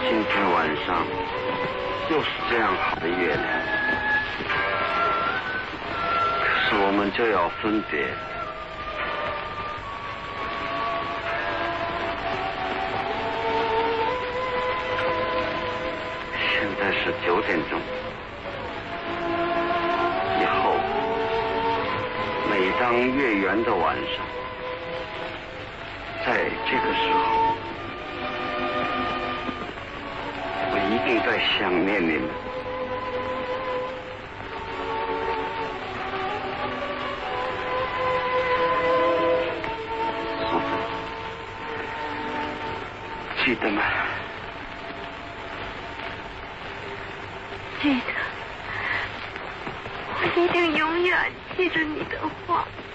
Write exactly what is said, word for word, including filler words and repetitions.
今天晚上又是这样好的月亮，可是我们就要分别。现在是九点钟，以后每当月圆的晚上，在这个时候，我一定在想念你们。苏菲，记得吗？ 记得，我一定永远记着你的话。